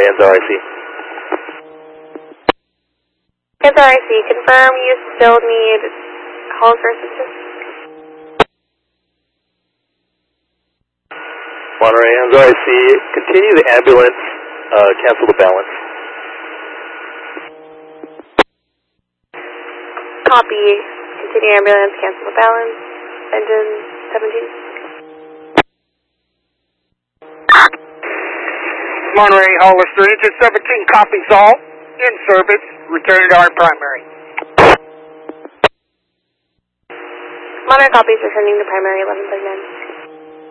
NZRIC. NZRIC, confirm you still need calls for assistance? Monterey, NZRIC, continue the ambulance, cancel the balance. Copy, continue ambulance, cancel the balance, engine 17. Monterey, Hollister, engine 17 copies all, in service, returning to our primary. Monterey copies, returning to primary 1139.